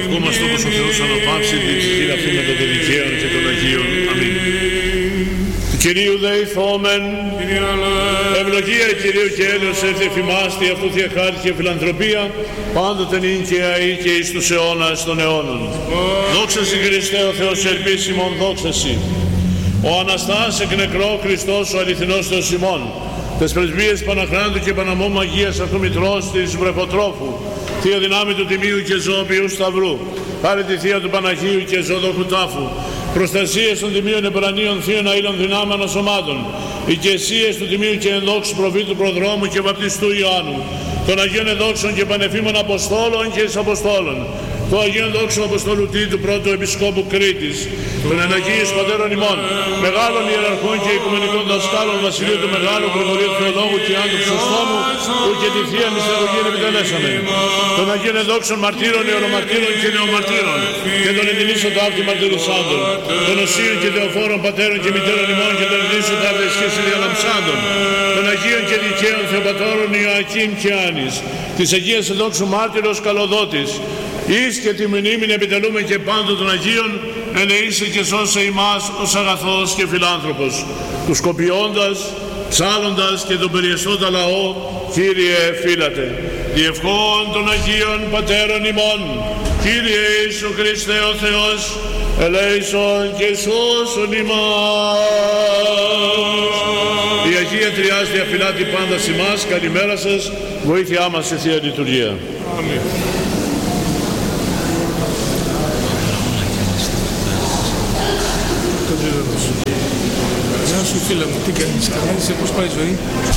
Ευχόμαστε όπως ο Θεός αναπαύσει την ψυχή αυτήν των δικαίων και των Αγίων. Αμήν. Του Κυρίου δεηθόμεν, ευλογία Κυρίου και έλεος έρθει εφημάστη αυτού θεία χάρη και φιλανθρωπία, πάντοτε νυν και αεί και εις τους αιώνας των αιώνων. Δόξα σοι Χριστέ ο Θεός ελπίσιμον, δόξα σοι. Ο Αναστάς εκ νεκρό Χριστός ο αληθινός Θεός ημών, τες πρεσβείες Παναχράντου και Παναμόμου Αγίας αυτού Μητρός της Βρεφοτρόφου, Θεία δυνάμει του Τιμίου και Ζωοποιού Σταυρού, χάρη τη Θεία του Παναγίου και Ζωδόχου Τάφου, προστασίες των Τιμίων Επρανίων Θείων Αήλων Δυνάμεων Σωμάτων, οικεσίες του Τιμίου και Ενδόξου Προφήτου Προδρόμου και Βαπτιστού Ιωάννου, των Αγίων Ενδόξων και Πανεφήμων Αποστόλων και εις Αποστόλων, του Αγίου Ενδόξου Αποστόλου του πρώτου Επισκόπου Κρήτης, των Εναγίους Πατέρων ημών, μεγάλων ιεραρχών και οικουμενικών δασκάλων Βασιλείου του Μεγάλου, Γρηγορίου Θεολόγου και Ιωάννου Χρυσοστόμου, που και τη Θεία Μυσταγωγήν επιτελέσαμε, των Αγίων Ενδόξων Μαρτύρων, Ιερομαρτύρων και Νεομαρτύρων, και των ενδυνήσεων ταύτη μαρτυρισάντων, των Οσίων και Θεοφόρων Πατέρων και Μητέρων ημών, και των ενδυνήσεων ταύτη εσχής διαλαμψάντων, των Αγίων και Δικαίων Θεοπατώρων Ιωακήμ και Άνης, της Αγίας Ενδόξου Μάρτυρος Καλοδότης, εις και τη μνήμην επιτελούμε και πάντων των Αγίων, ελεήσε και σώσε ημάς ως αγαθός και φιλάνθρωπος, τους κοπιώντας, ψάλλοντας και τον περιεστώντα λαό, Κύριε φύλατε. Διευχών των Αγίων Πατέρων ημών, Κύριε Ιησού Χριστέ ο Θεός, ελέησον και σώσον ημάς. Η Αγία Τριάς διαφυλάτει πάντα ημάς, καλημέρα σας, βοήθειά μας στη Θεία Λειτουργία. Αμήν. Γεια σου φίλε μου, τι κάνεις, καλά είσαι, πώς πάει η ζωή?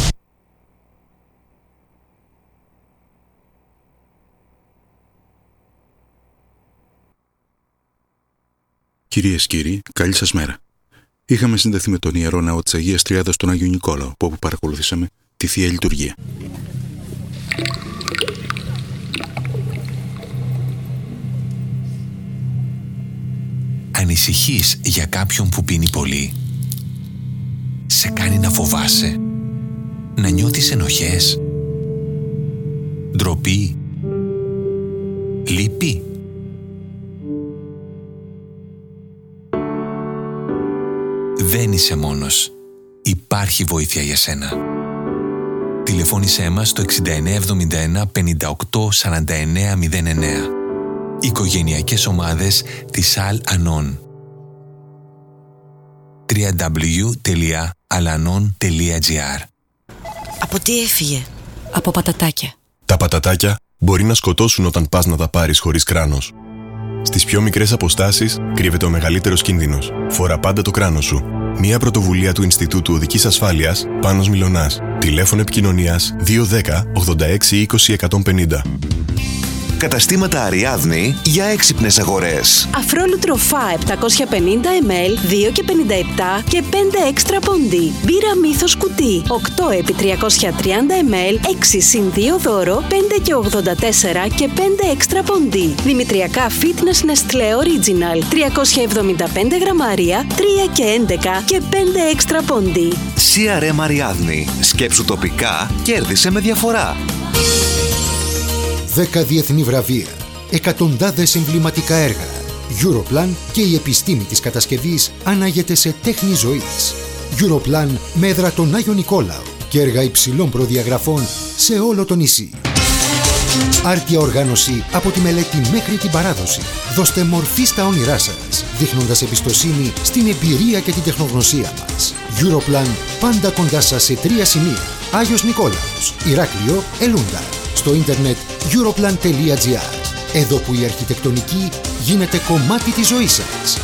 Κυρίες και κύριοι, καλή σας μέρα. Είχαμε συνδεθεί με τον Ιερό Ναό της Αγίας Τριάδας τον Άγιο Νικόλαο, που όπου παρακολουθήσαμε τη Θεία Λειτουργία. Ανησυχείς για κάποιον που πίνει πολύ? Σε κάνει να φοβάσαι? Να νιώθεις ενοχές? Ντροπή? Λύπη? Δεν είσαι μόνος. Υπάρχει βοήθεια για σένα. Τηλεφώνησέ μας στο 6971 58 49 09. Οικογενειακές ομάδες της Al-Anon. www.alanon.gr. Από τι έφυγε? Από πατατάκια. Τα πατατάκια μπορεί να σκοτώσουν όταν πας να τα πάρεις χωρίς κράνος. Στις πιο μικρές αποστάσεις κρύβεται ο μεγαλύτερος κίνδυνος. Φορά πάντα το κράνος σου. Μια πρωτοβουλία του Ινστιτούτου Οδικής Ασφάλειας, Πάνος Μιλωνάς. Τηλέφωνο επικοινωνίας 210 86 20 150. Καταστήματα Αριάδνη για έξυπνες αγορές. Αφρόλουτρο Φα 750 ml, 2 και 57 και 5 έξτρα πόντι. Μπύρα Μύθος κουτί 8 επί 330 ml, 6 συν 2 δώρο, 5 και 84 και 5 έξτρα πόντι. Δημητριακά Fitness Nestlé Original 375 γραμμάρια, 3 και 11 και 5 έξτρα πόντι. CRM Αριάδνη. Σκέψου τοπικά, κέρδισε με διαφορά. 10 διεθνή βραβεία, εκατοντάδες εμβληματικά έργα. Europlan και η επιστήμη της κατασκευής ανάγεται σε τέχνη ζωής. Europlan με έδρα τον Άγιο Νικόλαο και έργα υψηλών προδιαγραφών σε όλο το νησί. Άρτια οργάνωση από τη μελέτη μέχρι την παράδοση. Δώστε μορφή στα όνειρά σας, δείχνοντας εμπιστοσύνη στην εμπειρία και την τεχνογνωσία μας. Europlan πάντα κοντά σας σε 3 σημεία. Άγιος Νικόλαος, Ηράκλειο, Ελούντα. Στο ίντερνετ europlan.gr. Εδώ που η αρχιτεκτονική γίνεται κομμάτι της ζωής σας.